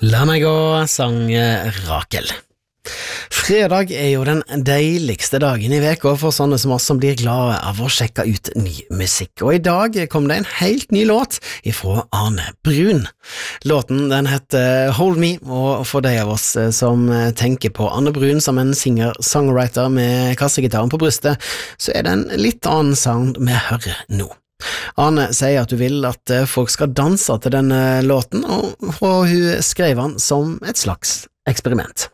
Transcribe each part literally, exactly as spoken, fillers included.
La meg gå, sang Rakel. Fredag er jo den deiligste dagen i veka for sånne som oss som blir glade av å sjekke ut ny musikk, og i dag kom det en helt ny låt ifra Arne Brun. Låten den heter Hold Me, og for de av oss som tenker på Arne Brun som en singer-songwriter med kassegitaren på brystet, så er det en litt annen sound vi hører nå. Arne sier at du vil at folk skal danse til denne låten, og, og hun skrev han som et slags eksperiment.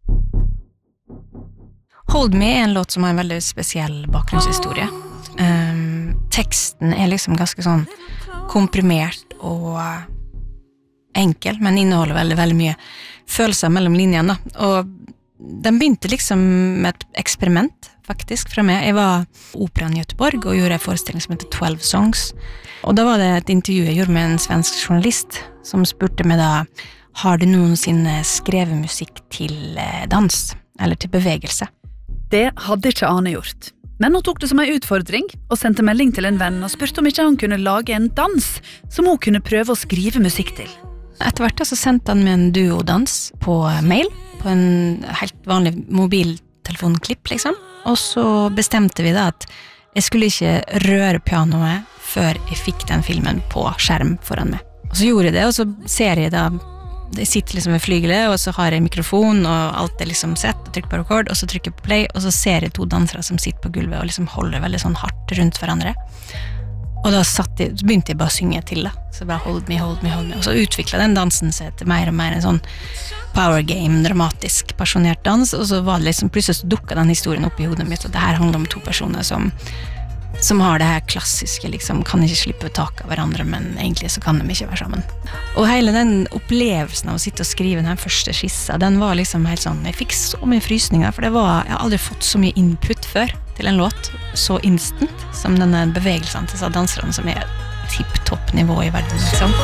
Hold Me er en låt som har en veldig spesiell bakgrunnshistorie. Um, teksten er liksom ganske sånn komprimert og enkel, men inneholder veldig, veldig mye følelser mellom linjene. Og den begynte liksom med et eksperiment, faktisk, fra meg. Jeg var operaen i Göteborg og gjorde en forestilling som heter twelve songs. Og da var det et intervju jeg gjorde med en svensk journalist som spurte meg da, har du noensinne skrevet musikk til dans, eller til bevegelse? Det hadde ikke Arne gjort. Men hun tok det som en utfordring og sendte melding til en venn og spurte om ikke han kunne lage en dans som hun kunne prøve å skrive musikk til. Etter hvert så sendte han med en duodans på mail, på en helt vanlig mobiltelefonklipp liksom. Og så bestemte vi da at jeg skulle ikke røre pianoet før jeg fikk den filmen på skjerm foran meg. Og så gjorde jeg det, og så ser jeg da jeg sitter liksom ved flygelet, og så har jeg mikrofon, og alt er liksom sett, og trykker på record, og så trykker jeg på play, og så ser jeg to dansere som sitter på gulvet og liksom holder veldig sånn hardt rundt hverandre. Og da satt jeg, så begynte jeg bare å synge til da. Så bare hold me, hold me, hold me. Og så utviklet den dansen seg til mer og mer en sånn power game, dramatisk, passionert dans, og så var det liksom, plutselig så dukket den historien opp i hodet mitt, og det her handler om to personer som som har det her klassiske, liksom, kan ikke slippe tak av hverandre, men egentlig så kan de ikke være sammen. Og hele den opplevelsen av å sitte og skrive den første skissa, den var liksom helt sånn, jeg fikk så mye frysninger, for det var, jeg har aldri fått så mye input før til en låt, så instant, som denne bevegelsen til disse danserne som er tipp-topp nivå i verden, liksom.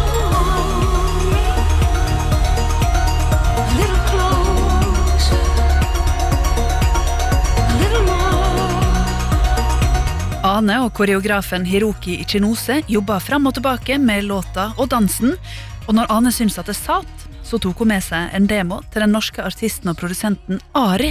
Arne og koreografen Hiroki Ichinose jobbet frem og tilbake med låta og dansen, og når Arne syntes at det satt, så tok hun med seg en demo til den norske artisten og produsenten Ari.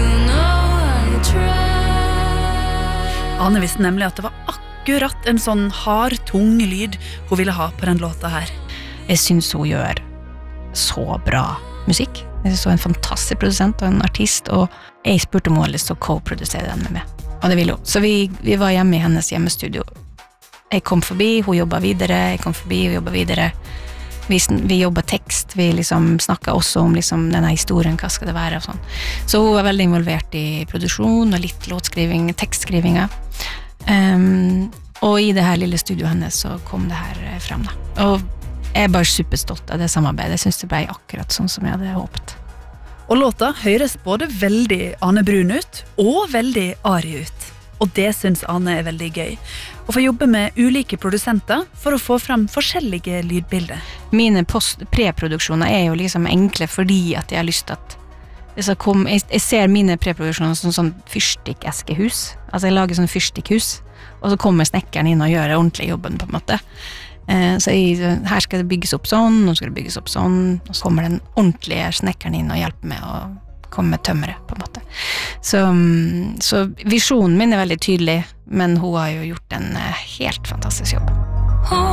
Arne visste nemlig at det var akkurat en sånn hard, tung lyd hun ville ha på den låta her. Jeg synes hun gjør så bra musikk. Jeg synes hun er en fantastisk produsent og en artist, og jeg spurte om hun hadde lyst til å co-produsere den med meg. Og det ville hun. Så vi, vi var hjemme i hennes hjemmestudio. Jeg kom forbi, hun jobbet videre, jeg kom forbi, hun jobbet videre. Vi, vi jobbet tekst, vi liksom snakket også om liksom denne historien, hva skal det være og sånn. Så hun var veldig involvert i produksjon og litt låtskriving, tekstskrivinga. Um, og i det her lille studioet hennes så kom det her frem da. Og jeg er bare superstolt av det samarbeidet. Jeg synes det ble akkurat sånn som jeg hadde håpet. Og låta høres både veldig Arne Brun ut, og veldig Ari ut. Og det synes Arne er veldig gøy. Å få jobbe med ulike produsenter for å få frem forskjellige lydbilder. Mine post- preproduksjoner er jo liksom enkle fordi at jeg har lyst til at det skal komme, jeg, jeg ser mine preproduksjoner som sånn fyrstikkeskehus. Altså jeg lager sånn fyrstikkhus, og så kommer snekkeren inn og gjør ordentlig jobben på en måte. Så jeg, her skal det bygges opp sånn, nå skal det bygges opp sånn, og så kommer den ordentlige snekkeren inn og hjelper med å komme med tømmeret, på en måte. Så, så visjonen min er veldig tydelig, men hun har jo gjort en helt fantastisk jobb.